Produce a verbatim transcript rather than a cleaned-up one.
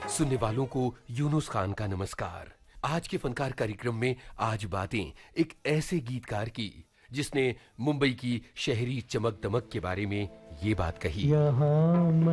सुनने वालों को यूनुस खान का नमस्कार। आज के फनकार कार्यक्रम में आज बातें एक ऐसे गीतकार की जिसने मुंबई की शहरी चमक दमक के बारे में ये बात कही। यहाँ